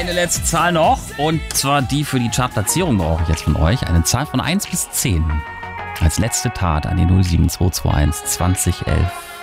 eine letzte Zahl noch. Und zwar die für die Chartplatzierung brauche ich jetzt von euch. Eine Zahl von 1 bis 10. Als letzte Tat an die 07221 2011.